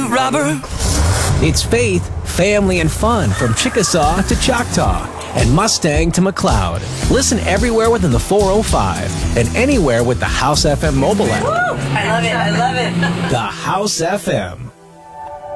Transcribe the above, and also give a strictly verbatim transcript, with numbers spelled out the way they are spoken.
robber. It's faith, family, and fun from Chickasaw to Choctaw and Mustang to McLeod. Listen everywhere within the four oh five and anywhere with the House F M mobile app. Woo! I love it. I love it. The House F M.